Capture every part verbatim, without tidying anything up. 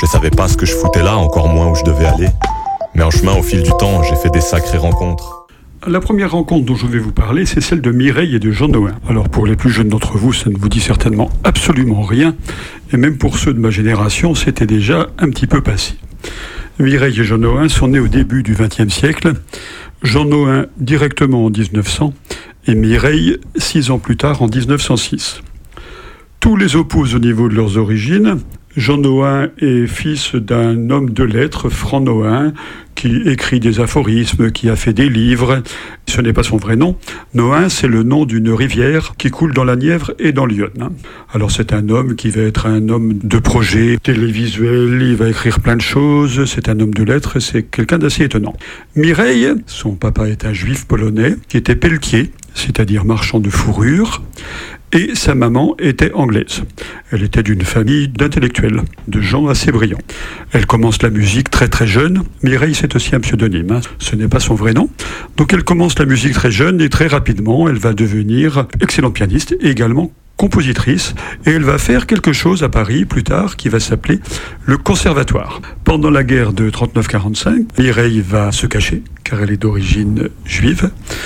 Je savais pas ce que je foutais là, encore moins où je devais aller. Mais en chemin, au fil du temps, j'ai fait des sacrées rencontres. La première rencontre dont je vais vous parler, c'est celle de Mireille et de Jean Nohain. Alors pour les plus jeunes d'entre vous, ça ne vous dit certainement absolument rien. Et même pour ceux de ma génération, c'était déjà un petit peu passé. Mireille et Jean Nohain sont nés au début du vingtième siècle. Jean Nohain directement en dix-neuf cents et Mireille six ans plus tard en dix-neuf cent six. Tous les opposent au niveau de leurs origines. Jean Nohain est fils d'un homme de lettres, Franc Nohain, qui écrit des aphorismes, qui a fait des livres. Ce n'est pas son vrai nom. Nohain, c'est le nom d'une rivière qui coule dans la Nièvre et dans l'Yonne. Alors c'est un homme qui va être un homme de projet télévisuel, il va écrire plein de choses, c'est un homme de lettres, c'est quelqu'un d'assez étonnant. Mireille, son papa est un juif polonais, qui était pelletier, c'est-à-dire marchand de fourrure, et sa maman était anglaise. Elle était d'une famille d'intellectuels, de gens assez brillants. Elle commence la musique très très jeune. Mireille, c'est aussi un pseudonyme, hein. Ce n'est pas son vrai nom. Donc elle commence la musique très jeune et très rapidement, elle va devenir excellente pianiste et également compositrice, et elle va faire quelque chose à Paris plus tard qui va s'appeler le Conservatoire. Pendant la guerre de trente-neuf quarante-cinq, Mireille va se cacher, car elle est d'origine juive,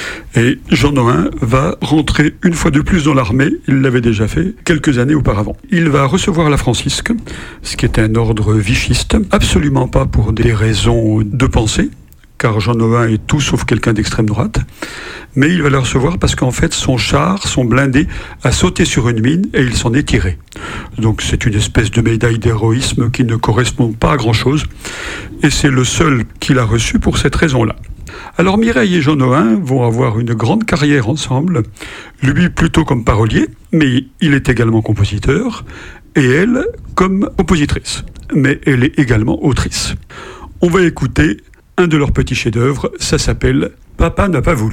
et Jean Nohain va rentrer une fois de plus dans l'armée, il l'avait déjà fait quelques années auparavant. Il va recevoir la Francisque, ce qui est un ordre vichiste, absolument pas pour des raisons de pensée, car Jean Nohain est tout sauf quelqu'un d'extrême droite, mais il va le recevoir parce qu'en fait son char, son blindé, a sauté sur une mine et il s'en est tiré. Donc c'est une espèce de médaille d'héroïsme qui ne correspond pas à grand-chose, et c'est le seul qu'il a reçu pour cette raison-là. Alors Mireille et Jean Nohain vont avoir une grande carrière ensemble, lui plutôt comme parolier, mais il est également compositeur, et elle comme compositrice, mais elle est également autrice. On va écouter un de leurs petits chefs-d'œuvre, ça s'appelle « Papa n'a pas voulu ».